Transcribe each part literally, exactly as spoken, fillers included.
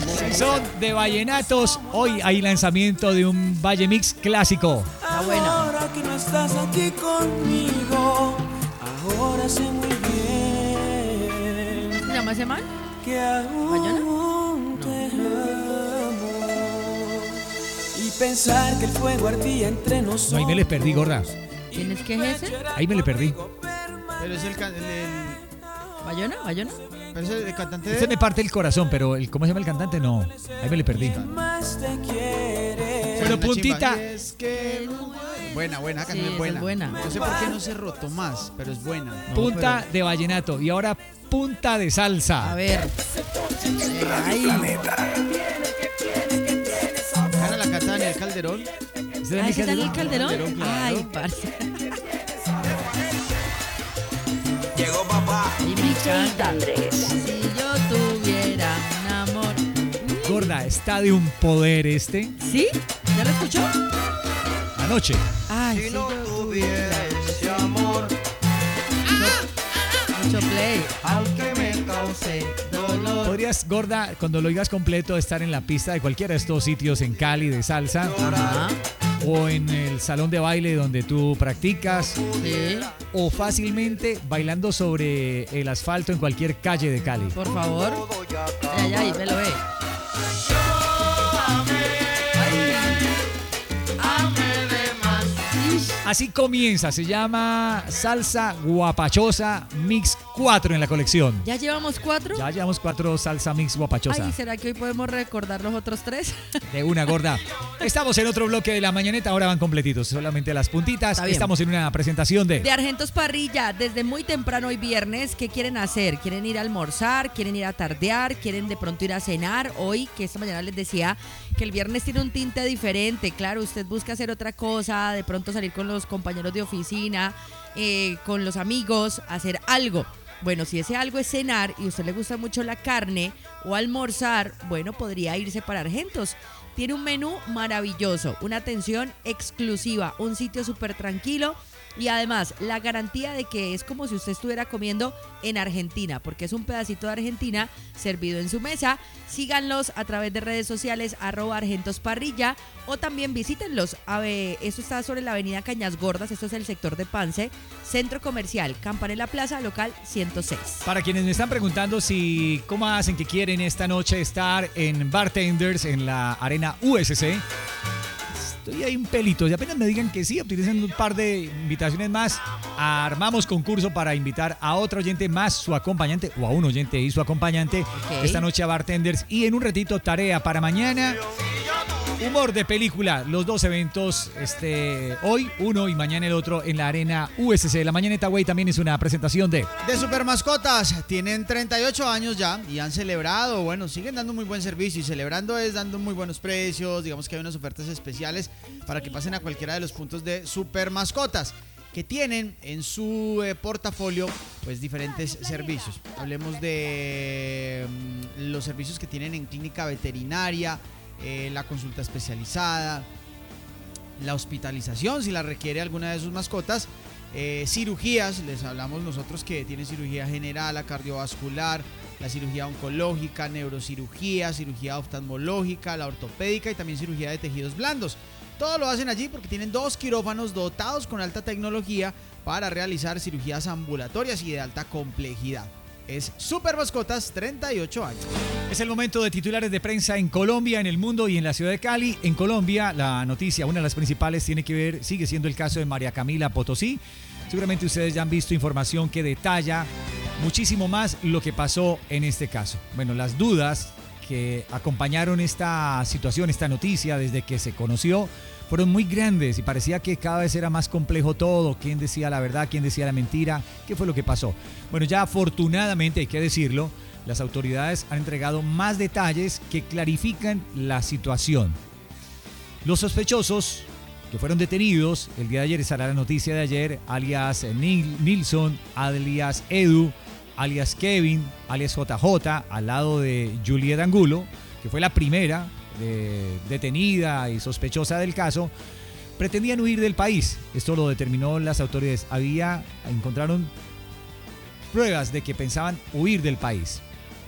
Si son de vallenatos, hoy hay lanzamiento de un Valle Mix clásico. Está bueno. Ahora que no estás aquí conmigo, ahora sé muy bien ¿Se llama ese man? que aún te amo. Y pensar que el fuego ardía entre nosotros. No, ahí me le perdí, gorda. ¿Quién es que es ese? Ahí me le perdí. Pero es el, can- el, el- ¿Bayona? ¿Bayona? pero es el cantante de... Este me parte el corazón, pero el, ¿cómo se llama el cantante? No, ahí me le perdí. Más te quiere. Bueno, Una puntita. chimba. Y es que... Buena, buena, Sí, canción esa es buena. es buena. No sé por qué no se rotó más, pero es buena. Punta de vallenato y ahora punta de salsa. A ver. Eh, ahí. Gana la canta Daniel Calderón. ¿Es de Ah, Daniel ¿ese es Daniel Calderón? Calderón? claro. Ay, parce. Llegó papá. Y me encanta. Si yo tuviera un amor. Gorda, está de un poder este. ¿Sí? ¿Ya lo escuchó? Anoche. Ay, si yo tuviera ese amor. Mucho play. Aunque me cause dolor. Podrías, gorda, cuando lo oigas completo, estar en la pista de cualquiera de estos sitios en Cali de salsa Ajá. o en el salón de baile donde tú practicas Sí. o fácilmente bailando sobre el asfalto en cualquier calle de Cali. Por favor. Ay, ay, me lo ve. Así comienza, se llama Salsa Guapachosa Mix cuatro en la colección. ¿Ya llevamos cuatro? Ya llevamos cuatro Salsa Mix Guapachosa. Ay, ¿será que hoy podemos recordar los otros tres? De una, gorda. Estamos en otro bloque de la mañaneta, ahora van completitos, solamente las puntitas. Está bien. Estamos en una presentación de... De Argentos Parrilla, desde muy temprano hoy viernes, ¿qué quieren hacer? ¿Quieren ir a almorzar? ¿Quieren ir a tardear? ¿Quieren de pronto ir a cenar? Hoy, que esta mañana les decía que el viernes tiene un tinte diferente. Claro, usted busca hacer otra cosa, de pronto salir con los compañeros de oficina, eh, con los amigos, hacer algo. Bueno, si ese algo es cenar y a usted le gusta mucho la carne o almorzar, bueno, podría irse para Argentos. Tiene un menú maravilloso, una atención exclusiva, un sitio súper tranquilo y además la garantía de que es como si usted estuviera comiendo en Argentina, porque es un pedacito de Argentina servido en su mesa. Síganlos a través de redes sociales, arroba Argentos Parrilla, o también visítenlos. A ver, esto está sobre la avenida Cañas Gordas, esto es el sector de Pance, Centro Comercial, Campanella Plaza, local ciento seis. Para quienes me están preguntando si cómo hacen que quieren esta noche estar en Bartenders en la arena U S C, estoy ahí un pelito. Y apenas me digan que sí, utilicen un par de invitaciones más, armamos concurso para invitar a otro oyente más, su acompañante, o a un oyente y su acompañante, Ok. esta noche a Bartenders. Y en un ratito, tarea para mañana. Humor de película, los dos eventos, este, hoy uno y mañana el otro en la arena U S C. La Mañaneta Güey también es una presentación de... De Super Mascotas, tienen treinta y ocho años ya y han celebrado, bueno, siguen dando muy buen servicio y celebrando es dando muy buenos precios, digamos que hay unas ofertas especiales para que pasen a cualquiera de los puntos de Super Mascotas, que tienen en su eh, portafolio pues diferentes servicios. Hablemos de mm, los servicios que tienen en clínica veterinaria, eh, la consulta especializada, la hospitalización si la requiere alguna de sus mascotas, eh, cirugías, les hablamos nosotros que tienen cirugía general, la cardiovascular, la cirugía oncológica, neurocirugía, cirugía oftalmológica, la ortopédica y también cirugía de tejidos blandos. Todo lo hacen allí porque tienen dos quirófanos dotados con alta tecnología para realizar cirugías ambulatorias y de alta complejidad. Es Super Mascotas, treinta y ocho años. Es el momento de titulares de prensa en Colombia, en el mundo y en la ciudad de Cali. En Colombia, la noticia, una de las principales, tiene que ver, sigue siendo el caso de María Camila Potosí. Seguramente ustedes ya han visto información que detalla muchísimo más lo que pasó en este caso. Bueno, las dudas que acompañaron esta situación, esta noticia, desde que se conoció, fueron muy grandes y parecía que cada vez era más complejo todo. ¿Quién decía la verdad? ¿Quién decía la mentira? ¿Qué fue lo que pasó? Bueno, ya afortunadamente, hay que decirlo, las autoridades han entregado más detalles que clarifican la situación. Los sospechosos que fueron detenidos el día de ayer, esa era la noticia de ayer, alias Nil, Nilson, alias Edu, alias Kevin, alias J J, al lado de Juliet Angulo, que fue la primera eh, detenida y sospechosa del caso, pretendían huir del país. Esto lo determinó las autoridades. Había, encontraron pruebas de que pensaban huir del país.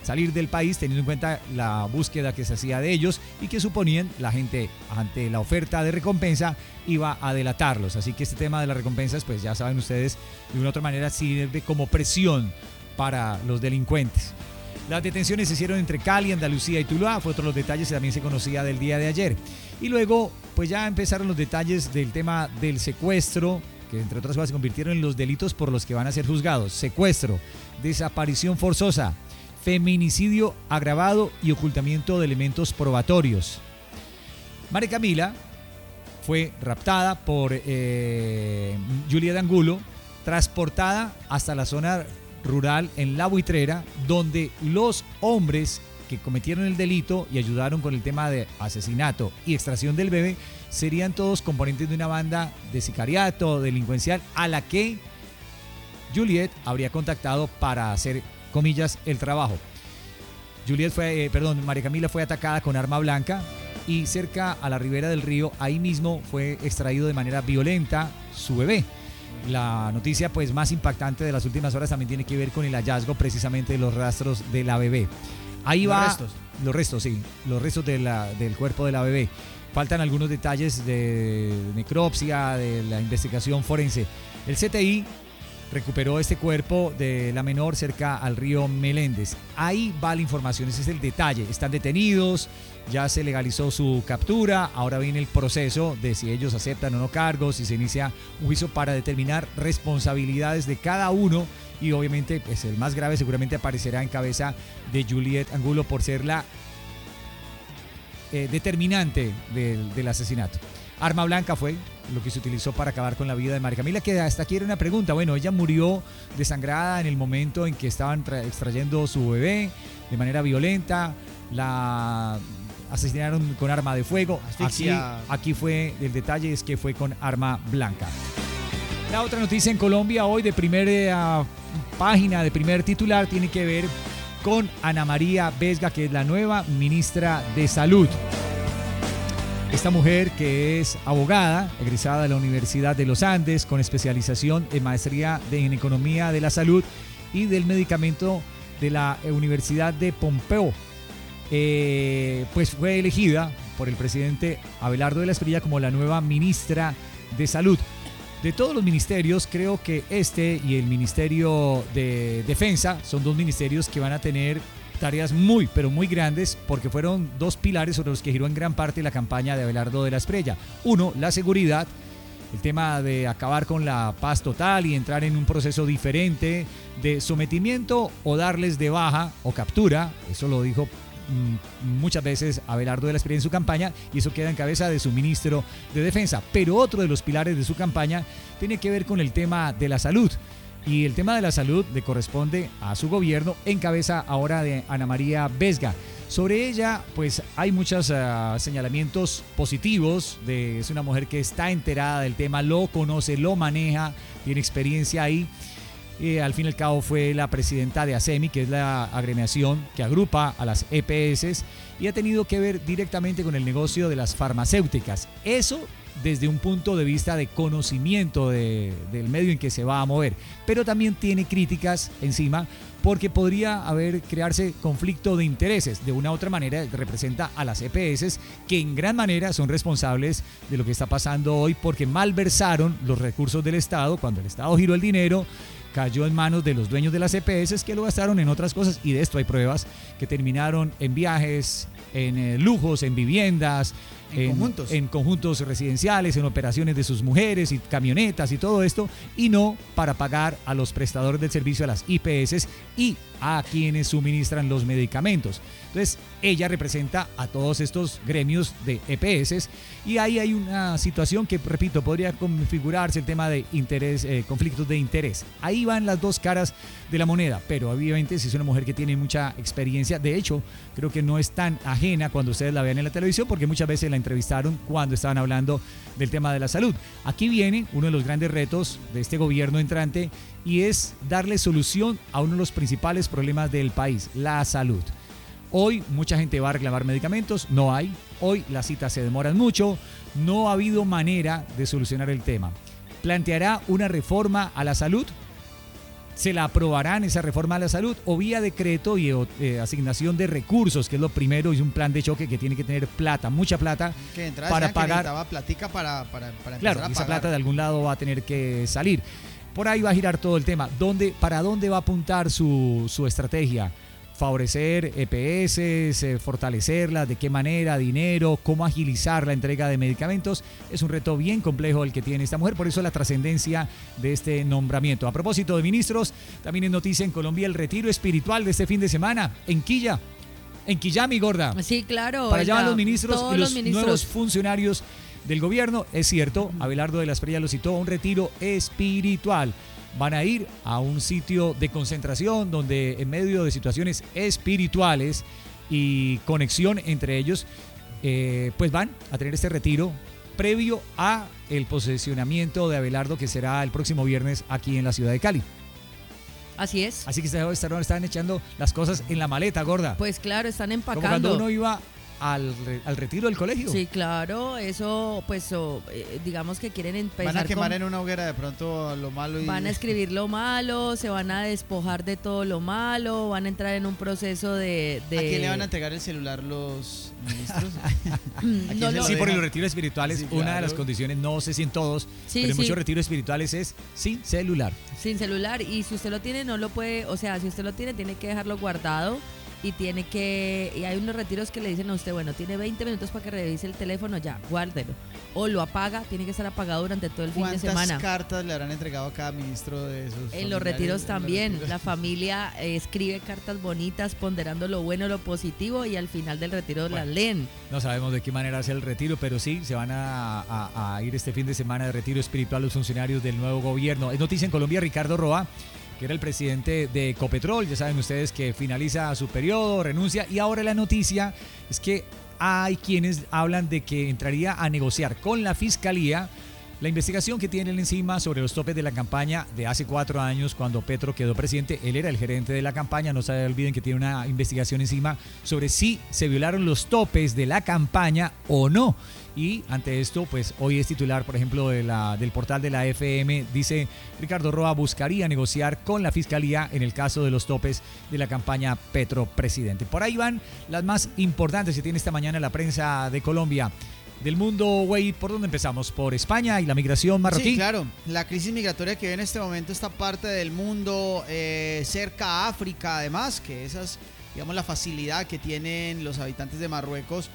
salir del país, teniendo en cuenta la búsqueda que se hacía de ellos y que suponían la gente ante la oferta de recompensa iba a delatarlos. Así que este tema de las recompensas, pues ya saben ustedes, de una u otra manera sirve como presión para los delincuentes. Las detenciones se hicieron entre Cali, Andalucía y Tuluá, fue otro de los detalles que también se conocía del día de ayer. Y luego, pues ya empezaron los detalles del tema del secuestro, que entre otras cosas se convirtieron en los delitos por los que van a ser juzgados. Secuestro, desaparición forzosa, feminicidio agravado y ocultamiento de elementos probatorios. María Camila fue raptada por eh, Juliet Angulo, transportada hasta la zona rural en La Buitrera, donde los hombres que cometieron el delito y ayudaron con el tema de asesinato y extracción del bebé serían todos componentes de una banda de sicariato delincuencial a la que Juliet habría contactado para hacer, comillas, el trabajo. Juliet fue, eh, perdón, María Camila fue atacada con arma blanca y cerca a la ribera del río, ahí mismo fue extraído de manera violenta su bebé. La noticia pues más impactante de las últimas horas también tiene que ver con el hallazgo precisamente de los rastros de la bebé. Ahí Los va, restos. Los restos, sí, los restos de la, del cuerpo de la bebé. Faltan algunos detalles de necropsia, de la investigación forense. El C T I recuperó este cuerpo de la menor cerca al río Meléndez. Ahí va la información, ese es el detalle. Están detenidos, ya se legalizó su captura, ahora viene el proceso de si ellos aceptan o no cargos, y se inicia un juicio para determinar responsabilidades de cada uno, y obviamente pues, el más grave seguramente aparecerá en cabeza de Juliet Angulo por ser la eh, determinante del, del asesinato. Arma blanca fue lo que se utilizó para acabar con la vida de María Camila, que hasta aquí era una pregunta. Bueno, ella murió desangrada en el momento en que estaban tra- extrayendo su bebé de manera violenta, la asesinaron con arma de fuego. Aquí, Asfixia. aquí fue, el detalle es que fue con arma blanca. La otra noticia en Colombia hoy de primera página, de primer titular, tiene que ver con Ana María Vesga, que es la nueva ministra de Salud. Esta mujer, que es abogada, egresada de la Universidad de los Andes, con especialización en maestría de, en Economía de la Salud y del Medicamento de la Universidad de Pompeu, eh, pues fue elegida por el presidente Abelardo de la Espriella como la nueva ministra de Salud. De todos los ministerios, creo que este y el Ministerio de Defensa son dos ministerios que van a tener tareas muy, pero muy grandes, porque fueron dos pilares sobre los que giró en gran parte la campaña de Abelardo de la Espriella. Uno, la seguridad, el tema de acabar con la paz total y entrar en un proceso diferente de sometimiento o darles de baja o captura. Eso lo dijo mmm, muchas veces Abelardo de la Espriella en su campaña, y eso queda en cabeza de su ministro de Defensa. Pero otro de los pilares de su campaña tiene que ver con el tema de la salud. Y el tema de la salud le corresponde a su gobierno, en cabeza ahora de Ana María Vesga. Sobre ella, pues hay muchos uh, señalamientos positivos. De, es una mujer que está enterada del tema, lo conoce, lo maneja, tiene experiencia ahí. Eh, al fin y al cabo fue la presidenta de ASEMI, que es la agremiación que agrupa a las E P S, y ha tenido que ver directamente con el negocio de las farmacéuticas. Eso desde un punto de vista de conocimiento de, del medio en que se va a mover, pero también tiene críticas encima porque podría haber crearse conflicto de intereses. De una u otra manera representa a las E P S, que en gran manera son responsables de lo que está pasando hoy, porque malversaron los recursos del Estado. Cuando el Estado giró el dinero, cayó en manos de los dueños de las E P S, que lo gastaron en otras cosas, y de esto hay pruebas, que terminaron en viajes, en eh, lujos, en viviendas, En en, conjuntos. en conjuntos residenciales, en operaciones de sus mujeres y camionetas y todo esto, y no para pagar a los prestadores del servicio, a las I P S y a quienes suministran los medicamentos. Entonces, ella representa a todos estos gremios de E P S, y ahí hay una situación que, repito, podría configurarse el tema de interés, eh, conflictos de interés. Ahí van las dos caras de la moneda, pero obviamente si es una mujer que tiene mucha experiencia, de hecho, creo que no es tan ajena cuando ustedes la vean en la televisión, porque muchas veces la entrevistaron cuando estaban hablando del tema de la salud. Aquí viene uno de los grandes retos de este gobierno entrante, y es darle solución a uno de los principales problemas del país, la salud. Hoy mucha gente va a reclamar medicamentos, no hay. Hoy las citas se demoran mucho, no ha habido manera de solucionar el tema. ¿Planteará una reforma a la salud? se la aprobarán esa reforma a la salud o vía decreto y eh, asignación de recursos, que es lo primero, y un plan de choque que tiene que tener plata, mucha plata que de para pagar. Que platica para, para, para claro, a esa pagar. plata de algún lado va a tener que salir. Por ahí va a girar todo el tema. ¿Dónde, ¿Para dónde va a apuntar su, su estrategia? Favorecer E P S, eh, fortalecerlas, de qué manera, dinero, cómo agilizar la entrega de medicamentos. Es un reto bien complejo el que tiene esta mujer, por eso la trascendencia de este nombramiento. A propósito de ministros, también es noticia en Colombia el retiro espiritual de este fin de semana en Quilla, en Quilla, mi gorda. Sí, claro. Para allá van los ministros y los, los ministros. nuevos funcionarios del gobierno. Es cierto, Abelardo de la Espriella lo citó, un retiro espiritual. Van a ir a un sitio de concentración donde en medio de situaciones espirituales y conexión entre ellos, eh, pues van a tener este retiro previo a el posesionamiento de Abelardo, que será el próximo viernes aquí en la ciudad de Cali. Así es. Así que están, están echando las cosas en la maleta, gorda. Pues claro, están empacando. Como cuando uno iba Al, al retiro del colegio. Sí, claro, eso pues oh, eh, digamos que quieren empezar. Van a quemar con, en una hoguera de pronto lo malo y... Van a escribir lo malo, se van a despojar de todo lo malo, van a entrar en un proceso de... de... ¿A quién le van a entregar el celular los ministros? no, no, sí, por los retiros espirituales, sí, claro. Una de las condiciones, no sé si en todos, sí, pero en sí. muchos retiros espirituales es sin celular. Sin celular, y si usted lo tiene no lo puede, o sea, si usted lo tiene tiene que dejarlo guardado. Y tiene que, y hay unos retiros que le dicen a usted, bueno, tiene veinte minutos para que revise el teléfono, ya, guárdelo. O lo apaga, tiene que estar apagado durante todo el fin de semana. ¿Cuántas cartas le habrán entregado a cada ministro de esos? En los retiros también, los retiros. La familia eh, escribe cartas bonitas, ponderando lo bueno, lo positivo, y al final del retiro bueno, las leen. No sabemos de qué manera hace el retiro, pero sí, se van a, a, a ir este fin de semana de retiro espiritual los funcionarios del nuevo gobierno. Es noticia en Colombia, Ricardo Roa, que era el presidente de Ecopetrol, ya saben ustedes que finaliza su periodo, renuncia, y ahora la noticia es que hay quienes hablan de que entraría a negociar con la Fiscalía la investigación que tienen encima sobre los topes de la campaña de hace cuatro años cuando Petro quedó presidente. Él era el gerente de la campaña, no se olviden que tiene una investigación encima sobre si se violaron los topes de la campaña o no. Y ante esto, pues hoy es titular, por ejemplo, de la, del portal de la F M, dice Ricardo Roa buscaría negociar con la Fiscalía en el caso de los topes de la campaña Petro presidente. Por ahí van las más importantes que tiene esta mañana la prensa de Colombia. Del mundo, güey, ¿por dónde empezamos? ¿Por España y la migración marroquí? Sí, claro. La crisis migratoria que vive en este momento esta parte del mundo, eh, cerca a África, además, que esa es, digamos, la facilidad que tienen los habitantes de Marruecos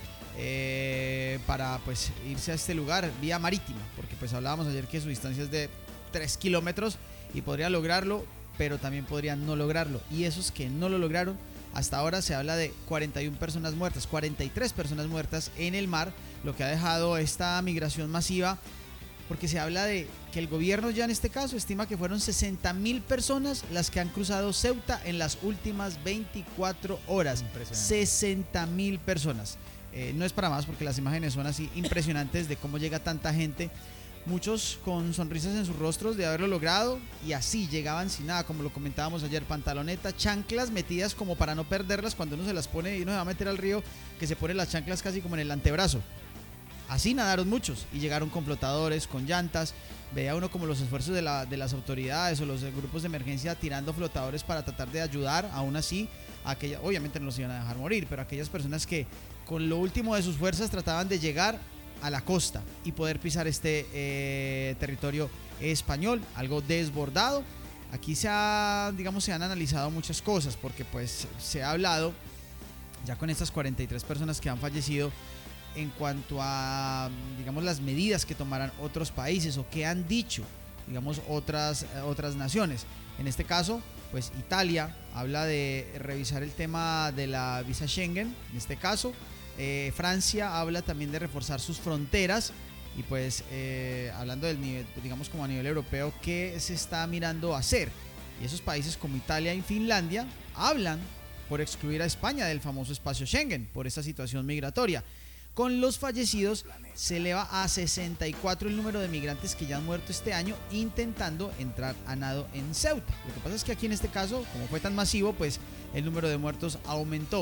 eh, para, pues, irse a este lugar vía marítima, porque, pues, hablábamos ayer que su distancia es de tres kilómetros y podría lograrlo, pero también podrían no lograrlo. Y esos que no lo lograron, hasta ahora se habla de cuarenta y una personas muertas, cuarenta y tres personas muertas en el mar, lo que ha dejado esta migración masiva, porque se habla de que el gobierno ya en este caso estima que fueron sesenta mil personas las que han cruzado Ceuta en las últimas veinticuatro horas. sesenta mil personas. Eh, no es para más porque las imágenes son así impresionantes de cómo llega tanta gente. Muchos con sonrisas en sus rostros de haberlo logrado, y así llegaban sin nada, como lo comentábamos ayer, pantaloneta, chanclas metidas como para no perderlas cuando uno se las pone y uno se va a meter al río, que se pone las chanclas casi como en el antebrazo. Así nadaron muchos y llegaron con flotadores, con llantas. Veía uno como los esfuerzos de, la, de las autoridades o los grupos de emergencia tirando flotadores para tratar de ayudar, aún así, a aquella, obviamente no los iban a dejar morir, pero aquellas personas que con lo último de sus fuerzas trataban de llegar a la costa y poder pisar este eh, territorio español, algo desbordado. Aquí se ha, digamos, se han analizado muchas cosas, porque pues se ha hablado ya con estas cuarenta y tres personas que han fallecido en cuanto a, digamos, las medidas que tomarán otros países o que han dicho, digamos, otras, otras naciones. En este caso, pues Italia habla de revisar el tema de la visa Schengen, en este caso. Eh, Francia habla también de reforzar sus fronteras, y pues eh, hablando del nivel, digamos, como a nivel europeo, ¿qué se está mirando hacer? Y esos países como Italia y Finlandia hablan por excluir a España del famoso espacio Schengen por esta situación migratoria. Con los fallecidos se eleva a sesenta y cuatro el número de migrantes que ya han muerto este año intentando entrar a nado en Ceuta. Lo que pasa es que aquí en este caso, como fue tan masivo, pues el número de muertos aumentó.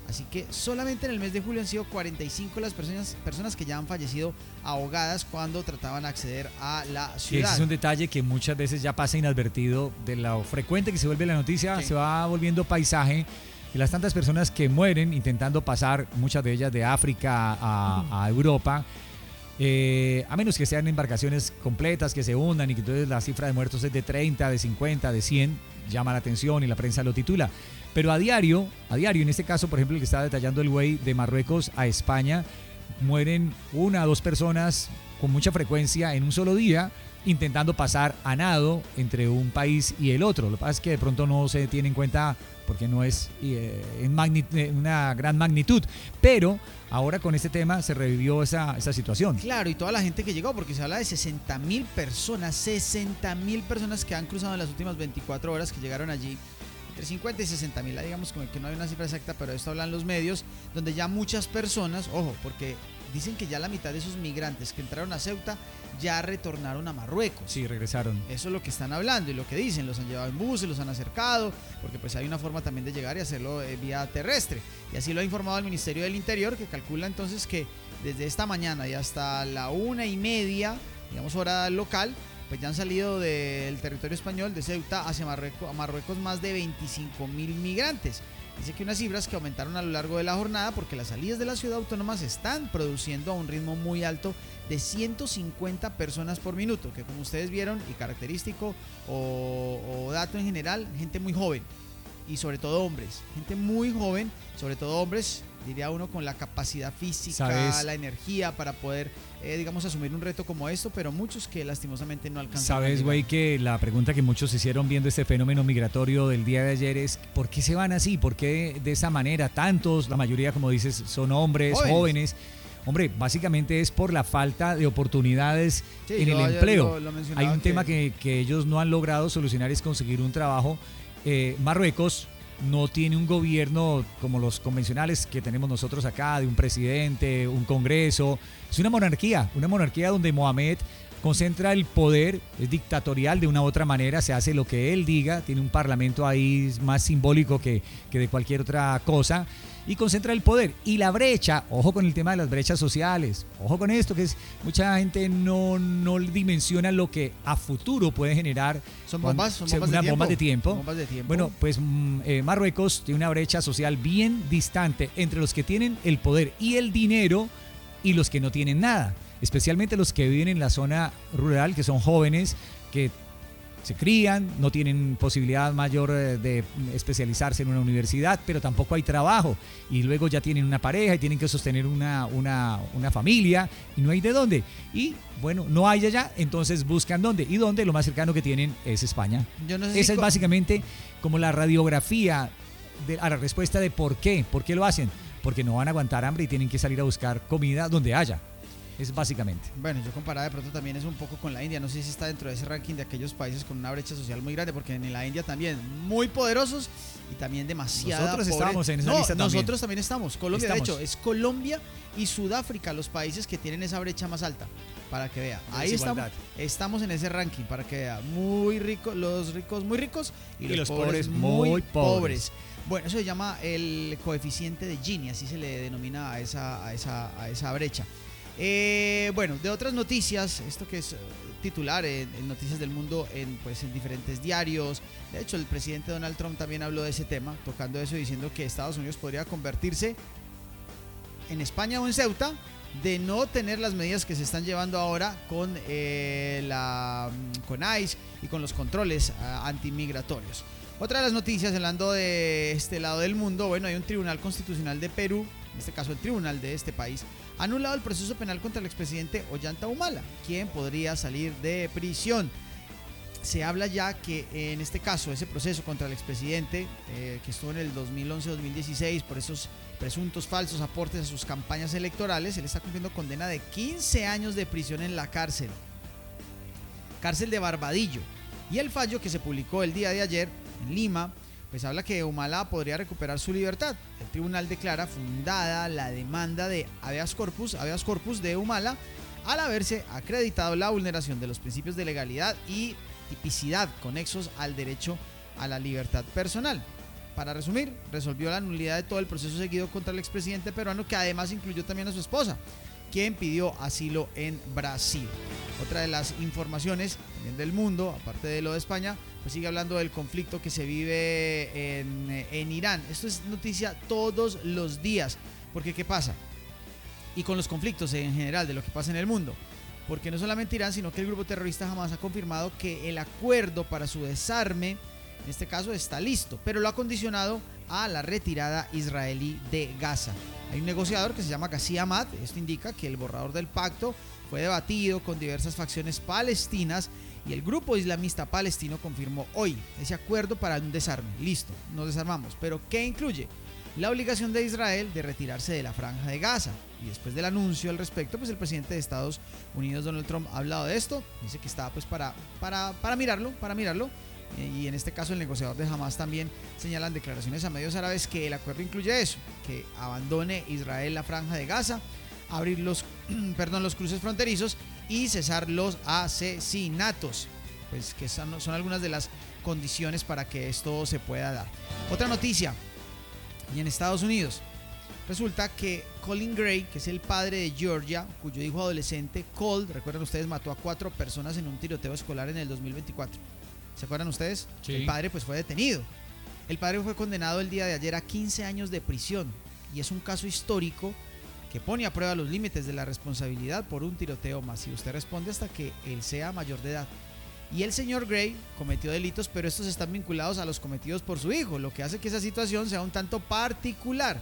Así que solamente en el mes de julio han sido cuarenta y cinco las personas, personas que ya han fallecido ahogadas cuando trataban de acceder a la Y ciudad. ese es un detalle que muchas veces ya pasa inadvertido de lo frecuente que se vuelve la noticia, Sí. se va volviendo paisaje. Y las tantas personas que mueren intentando pasar, muchas de ellas de África a, a Europa, eh, a menos que sean embarcaciones completas, que se hundan y que entonces la cifra de muertos es de treinta, de cincuenta, de cien, llama la atención y la prensa lo titula. Pero a diario, a diario, en este caso, por ejemplo, el que estaba detallando el güey de Marruecos a España, mueren una o dos personas con mucha frecuencia en un solo día intentando pasar a nado entre un país y el otro. Lo que pasa es que de pronto no se tiene en cuenta porque no es eh, en magni- eh, una gran magnitud, pero ahora con este tema se revivió esa, esa situación. Claro, y toda la gente que llegó, porque se habla de sesenta mil personas, sesenta mil personas que han cruzado en las últimas veinticuatro horas, que llegaron allí. Entre cincuenta y sesenta mil, digamos como que no hay una cifra exacta, pero de esto hablan los medios, donde ya muchas personas, ojo, porque dicen que ya la mitad de esos migrantes que entraron a Ceuta ya retornaron a Marruecos. Sí, regresaron. Eso es lo que están hablando y lo que dicen, los han llevado en buses, los han acercado, porque pues hay una forma también de llegar y hacerlo eh, vía terrestre. Y así lo ha informado el Ministerio del Interior, que calcula entonces que desde esta mañana y hasta la una y media, digamos hora local, pues ya han salido del territorio español, de Ceuta, hacia Marruecos, a Marruecos más de veinticinco mil migrantes. Dice que unas cifras que aumentaron a lo largo de la jornada porque las salidas de la ciudad autónoma se están produciendo a un ritmo muy alto de ciento cincuenta personas por minuto, que como ustedes vieron y característico o, o dato en general, gente muy joven y sobre todo hombres, gente muy joven, sobre todo hombres, diría uno con la capacidad física, ¿Sabes? la energía para poder, eh, digamos, asumir un reto como esto, pero muchos que lastimosamente no alcanzan. Sabes, güey, que la pregunta que muchos hicieron viendo este fenómeno migratorio del día de ayer es ¿por qué se van así? ¿Por qué de esa manera? Tantos, la mayoría, como dices, son hombres, jóvenes. Jóvenes. Hombre, básicamente es por la falta de oportunidades Sí, en yo el ya empleo. lo- lo mencionaba Hay un que- tema que, que ellos no han logrado solucionar, es conseguir un trabajo. Eh, Marruecos no tiene un gobierno como los convencionales que tenemos nosotros acá, de un presidente, un congreso. Es una monarquía, una monarquía donde Mohamed concentra el poder, es dictatorial de una u otra manera, se hace lo que él diga, tiene un parlamento ahí más simbólico que, que de cualquier otra cosa, y concentra el poder. Y la brecha, ojo con el tema de las brechas sociales, ojo con esto, que es mucha gente no, no dimensiona lo que a futuro puede generar. Son cuando- bombas, son se- bombas de unas tiempo. bombas de tiempo. Bombas de tiempo. Bueno, pues mm, eh, Marruecos tiene una brecha social bien distante entre los que tienen el poder y el dinero y los que no tienen nada, especialmente los que viven en la zona rural, que son jóvenes, que se crían, no tienen posibilidad mayor eh, de especializarse en una universidad, pero tampoco hay trabajo, y luego ya tienen una pareja y tienen que sostener una, una, una familia y no hay de dónde. Y bueno, no hay allá, entonces buscan dónde. ¿Y dónde? Lo más cercano que tienen es España. Yo no sé si Esa es co- básicamente como la radiografía de, a la respuesta de por qué. ¿Por qué lo hacen? Porque no van a aguantar hambre y tienen que salir a buscar comida donde haya. Es básicamente. Bueno, yo comparaba de pronto también es un poco con la India. No sé si está dentro de ese ranking de aquellos países con una brecha social muy grande, porque en la India también muy poderosos y también demasiada Nosotros pobre- estábamos en esa No, lista también. nosotros también estamos. Colombia, Estamos. de hecho, es Colombia y Sudáfrica los países que tienen esa brecha más alta. Para que vea. De Ahí estamos, desigualdad. estamos en ese ranking, para que vea. Muy ricos, los ricos muy ricos y, Y los, los pobres, pobres muy muy pobres. pobres. Bueno, eso se llama el coeficiente de Gini, así se le denomina a esa, a esa, a esa brecha. Eh, bueno, de otras noticias, esto que es eh, titular en, en Noticias del Mundo, en, pues, en diferentes diarios. De hecho, el presidente Donald Trump también habló de ese tema, tocando eso, diciendo que Estados Unidos podría convertirse en España o en Ceuta de no tener las medidas que se están llevando ahora con, eh, la, con ICE y con los controles uh, antimigratorios. Otra de las noticias, hablando de este lado del mundo, bueno, hay un tribunal constitucional de Perú, en este caso el tribunal de este país, ha anulado el proceso penal contra el expresidente Ollanta Humala, quien podría salir de prisión. Se habla ya que en este caso, ese proceso contra el expresidente, eh, que estuvo en el dos mil once dos mil dieciséis por esos presuntos falsos aportes a sus campañas electorales, él está cumpliendo condena de quince años de prisión en la cárcel. Cárcel de Barbadillo. Y el fallo que se publicó el día de ayer en Lima, pues habla que Humala podría recuperar su libertad. El tribunal declara fundada la demanda de habeas corpus, habeas corpus de Humala, al haberse acreditado la vulneración de los principios de legalidad y tipicidad conexos al derecho a la libertad personal. para resumir, resolvió la nulidad de todo el proceso seguido contra el expresidente peruano, que además incluyó también a su esposa, quien pidió asilo en Brasil. Otra de las informaciones también del mundo, aparte de lo de España, pues sigue hablando del conflicto que se vive en, en Irán. Esto es noticia todos los días, porque ¿qué pasa? Y con los conflictos en general de lo que pasa en el mundo, porque no solamente Irán, sino que el grupo terrorista Hamas ha confirmado que el acuerdo para su desarme, en este caso, está listo, pero lo ha condicionado a la retirada israelí de Gaza. Hay un negociador que se llama Ghazi Hamad. Esto indica que el borrador del pacto fue debatido con diversas facciones palestinas y el grupo islamista palestino confirmó hoy ese acuerdo para un desarme. Listo, nos desarmamos. ¿Pero qué incluye? La obligación de Israel de retirarse de la franja de Gaza. Y después del anuncio al respecto, pues el presidente de Estados Unidos, Donald Trump, ha hablado de esto. Dice que estaba pues para, para, para mirarlo, para mirarlo. Y en este caso el negociador de Hamas también señala en declaraciones a medios árabes que el acuerdo incluye eso, que abandone Israel la franja de Gaza, abrir los, perdón, los cruces fronterizos y cesar los asesinatos, pues que son, son algunas de las condiciones para que esto se pueda dar. Otra noticia, y en Estados Unidos resulta que Colin Gray, que es el padre de Georgia, cuyo hijo adolescente Colt, recuerdan ustedes, mató a cuatro personas en un tiroteo escolar en el dos mil veinticuatro. ¿Se acuerdan ustedes? Sí. El padre pues fue detenido. El padre fue condenado el día de ayer a quince años de prisión y es un caso histórico que pone a prueba los límites de la responsabilidad por un tiroteo masivo. Usted responde hasta que él sea mayor de edad. Y el señor Gray cometió delitos, pero estos están vinculados a los cometidos por su hijo, lo que hace que esa situación sea un tanto particular.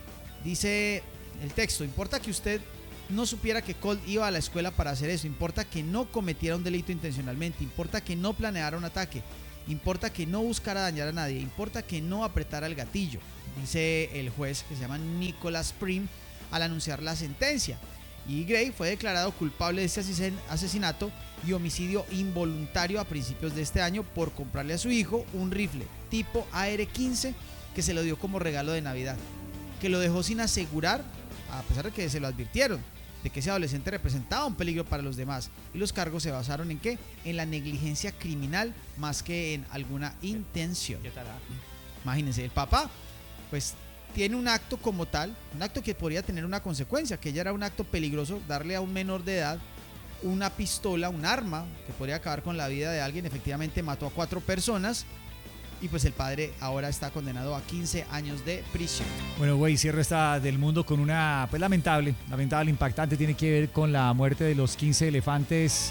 Dice el texto: importa que usted no supiera que Colt iba a la escuela para hacer eso, importa que no cometiera un delito intencionalmente, importa que no planeara un ataque, importa que no buscara dañar a nadie, importa que no apretara el gatillo, dice el juez, que se llama Nicholas Prim, al anunciar la sentencia. Y Gray fue declarado culpable de este asesinato y homicidio involuntario a principios de este año por comprarle a su hijo un rifle tipo A R quince que se lo dio como regalo de Navidad, que lo dejó sin asegurar a pesar de que se lo advirtieron de que ese adolescente representaba un peligro para los demás, y los cargos se basaron en ¿qué? En la negligencia criminal más que en alguna intención. Imagínense, el papá pues tiene un acto como tal, un acto que podría tener una consecuencia, que ya era un acto peligroso, darle a un menor de edad una pistola, un arma que podría acabar con la vida de alguien. Efectivamente mató a cuatro personas y pues el padre ahora está condenado a quince años de prisión. Bueno, güey, cierro esta del mundo con una, pues lamentable, lamentable, impactante, tiene que ver con la muerte de los quince elefantes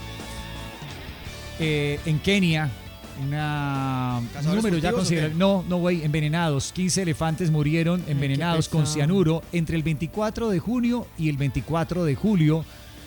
eh, en Kenia. Una, un número ya considerable. No, no, güey, envenenados. quince elefantes murieron envenenados con cianuro entre el veinticuatro de junio y el veinticuatro de julio.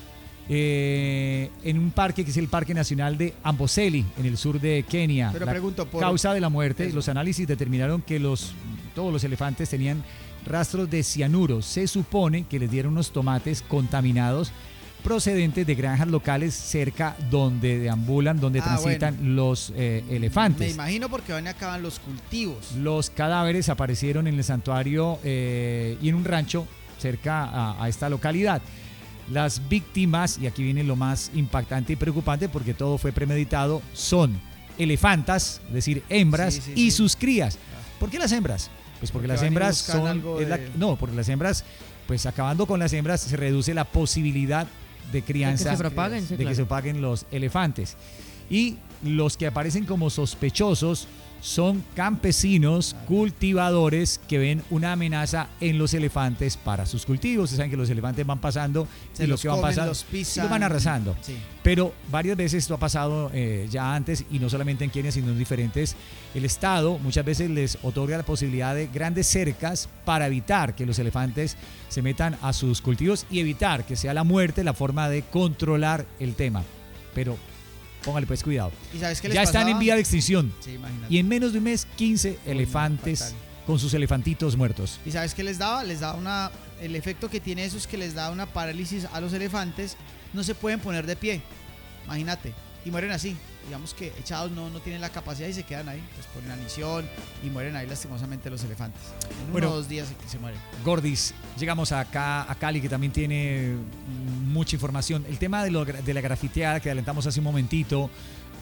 Eh, en un parque que es el Parque Nacional de Amboseli, en el sur de Kenia. Pero la pregunto por causa de la muerte, eso. Los análisis determinaron que los, todos los elefantes tenían rastros de cianuro. Se supone que les dieron unos tomates contaminados procedentes de granjas locales cerca donde deambulan, donde ah, transitan bueno. los eh, elefantes. Me imagino porque van y acaban los cultivos. Los cadáveres aparecieron en el santuario eh, y en un rancho cerca a, a esta localidad. Las víctimas, y aquí viene lo más impactante y preocupante porque todo fue premeditado, son elefantas, es decir, hembras, sí, sí, y sí. sus crías. ¿Por qué las hembras? Pues porque, porque las hembras son... De... La, no, porque las hembras, pues acabando con las hembras se reduce la posibilidad de crianza, de que se propaguen, sí, de claro. que se propaguen los elefantes. Y los que aparecen como sospechosos son campesinos, cultivadores que ven una amenaza en los elefantes para sus cultivos. Ustedes saben que los elefantes van pasando se y los los que van comen, pasando los pisan, y los van arrasando. Sí. Pero varias veces esto ha pasado eh, ya antes, y no solamente en Kenia, sino en diferentes. El Estado muchas veces les otorga la posibilidad de grandes cercas para evitar que los elefantes se metan a sus cultivos y evitar que sea la muerte la forma de controlar el tema. Pero póngale pues cuidado. ¿Y sabes qué les ya pasaba? Están en vía de extinción. Sí, imagínate. Y en menos de un mes, quince Uy, elefantes fatal. Con sus elefantitos muertos. ¿Y sabes qué les daba? Les daba una... El efecto que tiene eso es que les da una parálisis a los elefantes. No se pueden poner de pie. Imagínate. Y mueren así. Digamos que echados no, no tienen la capacidad y se quedan ahí. Pues por inanición y mueren ahí lastimosamente los elefantes. En bueno, uno o dos días se mueren. Gordis, llegamos acá a Cali, que también tiene mucha información. El tema de, lo, de la grafiteada que adelantamos hace un momentito,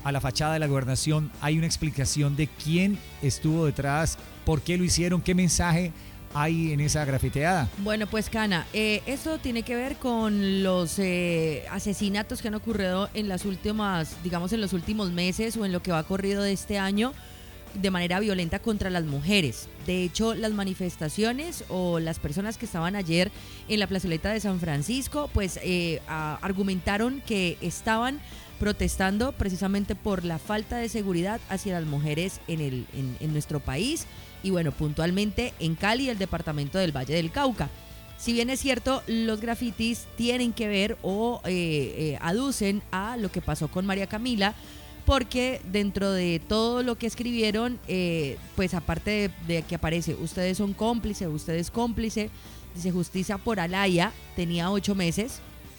a la fachada de la gobernación, ¿hay una explicación de quién estuvo detrás, por qué lo hicieron, qué mensaje hay en esa grafiteada? Bueno, pues Cana, eh, esto tiene que ver con los eh, asesinatos que han ocurrido en las últimas, digamos en los últimos meses o en lo que va corrido de este año de manera violenta contra las mujeres. De hecho, las manifestaciones o las personas que estaban ayer en la plazoleta de San Francisco, pues eh, a, argumentaron que estaban protestando precisamente por la falta de seguridad hacia las mujeres en, el, en, en nuestro país y bueno, puntualmente en Cali, el departamento del Valle del Cauca. Si bien es cierto, los grafitis tienen que ver o eh, eh, aducen a lo que pasó con María Camila, porque dentro de todo lo que escribieron, eh, pues aparte de, de que aparece, ustedes son cómplices, ustedes cómplice, dice justicia por Alaya, tenía ocho meses,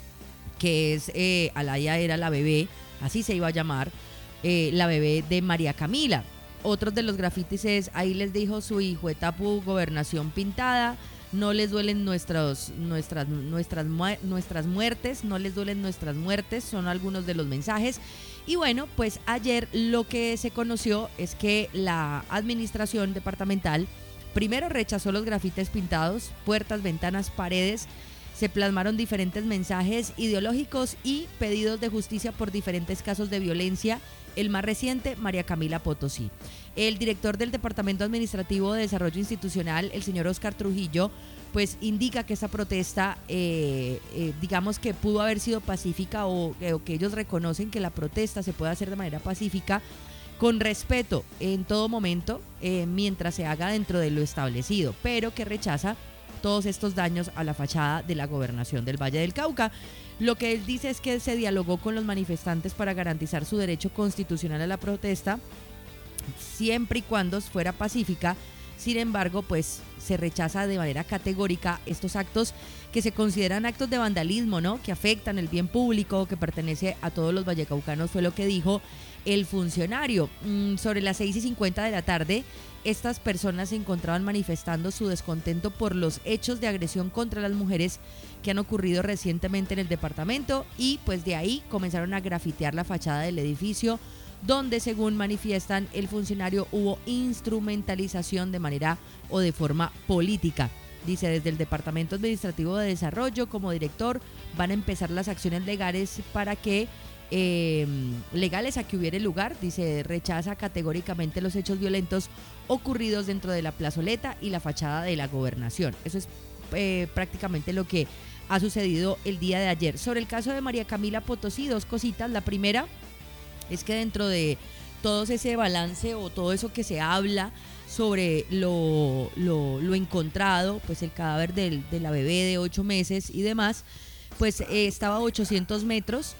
que es, eh, Alaya era la bebé, así se iba a llamar, eh, la bebé de María Camila. Otros de los grafitis es, ahí les dijo su hijo Etapu, gobernación pintada, no les duelen nuestros, nuestras, nuestras, nuestras muertes, no les duelen nuestras muertes, son algunos de los mensajes. Y bueno, pues ayer lo que se conoció es que la administración departamental primero rechazó los grafites pintados, puertas, ventanas, paredes, se plasmaron diferentes mensajes ideológicos y pedidos de justicia por diferentes casos de violencia. El más reciente, María Camila Potosí. El director del Departamento Administrativo de Desarrollo Institucional, el señor Oscar Trujillo, pues indica que esta protesta, eh, eh, digamos que pudo haber sido pacífica o, eh, o que ellos reconocen que la protesta se puede hacer de manera pacífica, con respeto en todo momento, eh, mientras se haga dentro de lo establecido, pero que rechaza todos estos daños a la fachada de la gobernación del Valle del Cauca. Lo que él dice es que se dialogó con los manifestantes para garantizar su derecho constitucional a la protesta, siempre y cuando fuera pacífica. Sin embargo, pues se rechaza de manera categórica estos actos que se consideran actos de vandalismo, ¿no? Que afectan el bien público, que pertenece a todos los vallecaucanos, fue lo que dijo el funcionario. Mm, sobre las seis y cincuenta de la tarde, estas personas se encontraban manifestando su descontento por los hechos de agresión contra las mujeres que han ocurrido recientemente en el departamento y pues de ahí comenzaron a grafitear la fachada del edificio, donde según manifiestan el funcionario hubo instrumentalización de manera o de forma política. Dice, desde el Departamento Administrativo de Desarrollo como director van a empezar las acciones legales para que eh, legales a que hubiera lugar. Dice, rechaza categóricamente los hechos violentos ocurridos dentro de la plazoleta y la fachada de la gobernación. Eso es eh, prácticamente lo que ha sucedido el día de ayer. Sobre el caso de María Camila Potosí, dos cositas. La primera es que dentro de todo ese balance o todo eso que se habla sobre lo, lo, lo encontrado, pues el cadáver del, de la bebé de ocho meses y demás, pues eh, estaba a ochocientos metros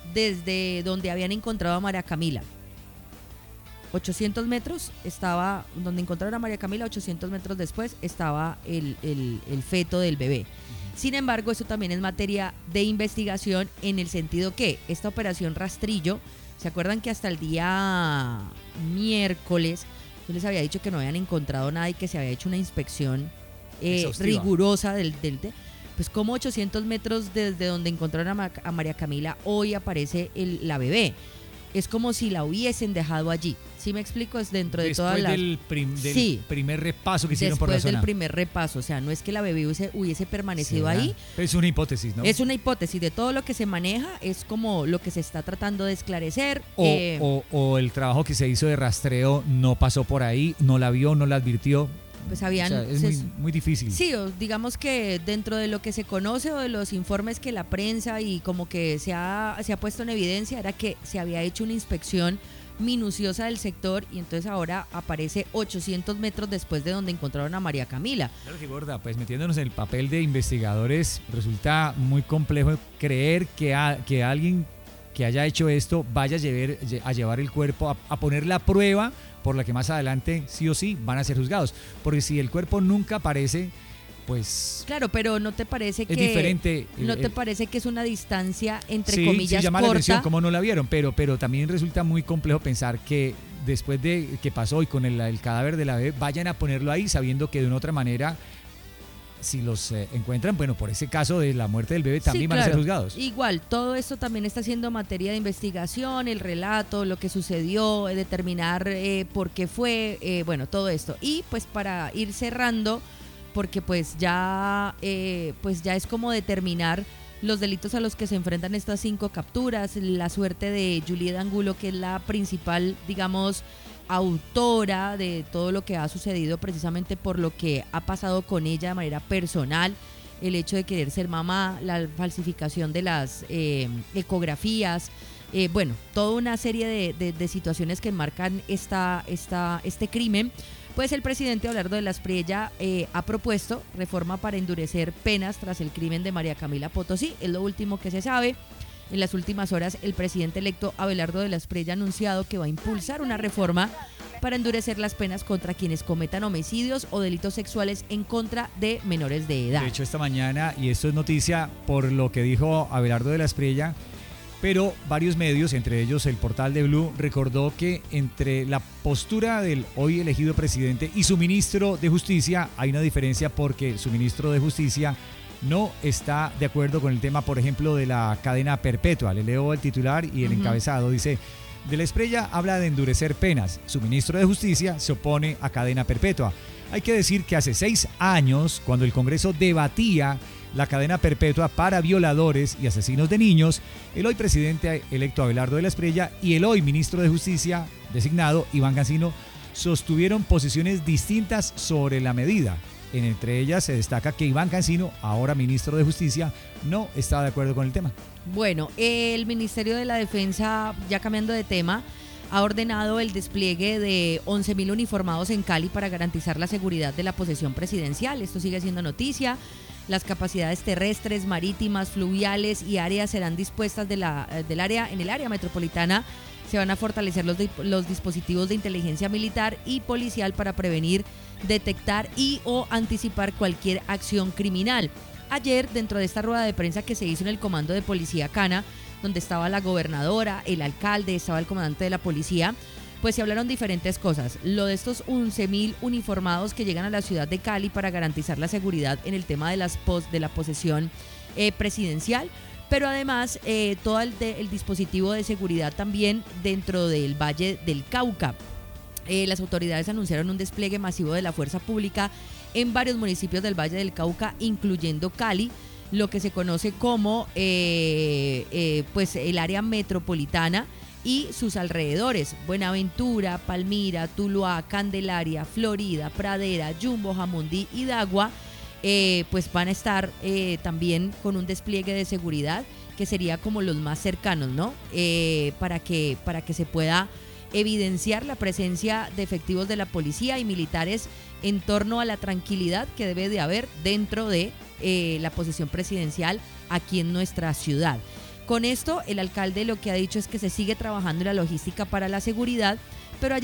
desde donde habían encontrado a María Camila. ochocientos metros estaba donde encontraron a María Camila, ochocientos metros después estaba el, el, el feto del bebé. Sin embargo, eso también es materia de investigación en el sentido que esta operación Rastrillo, ¿se acuerdan que hasta el día miércoles yo les había dicho que no habían encontrado nada y que se había hecho una inspección eh, rigurosa del, del, del pues como ochocientos metros desde donde encontraron a, Ma, a María Camila, hoy aparece el, la bebé? Es como si la hubiesen dejado allí. ¿Sí me explico? Es dentro de todas las... Después del, prim, del sí, primer repaso que hicieron por la zona. Después del primer repaso. O sea, no es que la bebé hubiese, hubiese permanecido ¿será? ahí. Es una hipótesis, ¿no? Es una hipótesis. De todo lo que se maneja es como lo que se está tratando de esclarecer. O, eh, o, o el trabajo que se hizo de rastreo no pasó por ahí, no la vio, no la advirtió. Pues habían, o sea, es se, muy, muy difícil. Sí, o digamos que dentro de lo que se conoce o de los informes que la prensa y como que se ha, se ha puesto en evidencia era que se había hecho una inspección minuciosa del sector y entonces ahora aparece ochocientos metros después de donde encontraron a María Camila. Claro que gorda, pues metiéndonos en el papel de investigadores, resulta muy complejo creer que, a, que alguien que haya hecho esto vaya a llevar, a llevar el cuerpo a, a poner la prueba por la que más adelante sí o sí van a ser juzgados. Porque si el cuerpo nunca aparece, pues... Claro, pero ¿no te parece que... Es diferente. ¿No el, te parece que es una distancia, entre sí, comillas, sí, llama corta? la atención cómo no la vieron, pero, pero también resulta muy complejo pensar que después de que pasó y con el, el cadáver de la bebé, vayan a ponerlo ahí sabiendo que de una otra manera si los eh, encuentran, bueno, por ese caso de la muerte del bebé también Sí, van a ser claro. juzgados. Igual, todo esto también está siendo materia de investigación, el relato, lo que sucedió, eh, determinar eh, por qué fue, eh, bueno, todo esto. Y pues para ir cerrando, porque pues ya, eh, pues ya es como determinar los delitos a los que se enfrentan estas cinco capturas, la suerte de Juliet Angulo, que es la principal, digamos, autora de todo lo que ha sucedido precisamente por lo que ha pasado con ella de manera personal, el hecho de querer ser mamá, la falsificación de las eh, ecografías, eh, bueno, toda una serie de, de, de situaciones que enmarcan esta, esta, este crimen. Pues el presidente Abelardo de la Espriella eh, ha propuesto reforma para endurecer penas tras el crimen de María Camila Potosí. Es lo último que se sabe. En las últimas horas, el presidente electo Abelardo de la Espriella ha anunciado que va a impulsar una reforma para endurecer las penas contra quienes cometan homicidios o delitos sexuales en contra de menores de edad. De hecho, esta mañana, y esto es noticia por lo que dijo Abelardo de la Espriella, pero varios medios, entre ellos el portal de Blue, recordó que entre la postura del hoy elegido presidente y su ministro de Justicia hay una diferencia, porque su ministro de Justicia no está de acuerdo con el tema, por ejemplo, de la cadena perpetua. Le leo el titular y el uh-huh. encabezado dice: de la Espriella habla de endurecer penas, su ministro de Justicia se opone a cadena perpetua. Hay que decir que hace seis años, cuando el Congreso debatía la cadena perpetua para violadores y asesinos de niños, el hoy presidente electo Abelardo de la Espriella y el hoy ministro de Justicia designado Iván Cancino sostuvieron posiciones distintas sobre la medida. Entre ellas se destaca que Iván Cancino, ahora ministro de Justicia, no está de acuerdo con el tema. Bueno, el Ministerio de la Defensa, ya cambiando de tema, ha ordenado el despliegue de once mil uniformados en Cali para garantizar la seguridad de la posesión presidencial. Esto sigue siendo noticia. Las capacidades terrestres, marítimas, fluviales y áreas serán dispuestas de la, del área, en el área metropolitana. Se van a fortalecer los, los dispositivos de inteligencia militar y policial para prevenir, detectar y o anticipar cualquier acción criminal. Ayer, dentro de esta rueda de prensa que se hizo en el Comando de Policía Cana, donde estaba la gobernadora, el alcalde, estaba el comandante de la policía, pues se hablaron diferentes cosas. Lo de estos once mil uniformados que llegan a la ciudad de Cali para garantizar la seguridad en el tema de, las pos, de la posesión eh, presidencial, pero además eh, todo el, de, el dispositivo de seguridad también dentro del Valle del Cauca. Eh, las autoridades anunciaron un despliegue masivo de la fuerza pública en varios municipios del Valle del Cauca, incluyendo Cali, lo que se conoce como eh, eh, pues el área metropolitana y sus alrededores: Buenaventura, Palmira, Tuluá, Candelaria, Florida, Pradera, Jumbo, Jamundí y Dagua, eh, pues van a estar eh, también con un despliegue de seguridad que sería como los más cercanos, ¿no? Eh, para que, para que se pueda evidenciar la presencia de efectivos de la policía y militares en torno a la tranquilidad que debe de haber dentro de eh, la posesión presidencial aquí en nuestra ciudad. Con esto, el alcalde lo que ha dicho es que se sigue trabajando en la logística para la seguridad, pero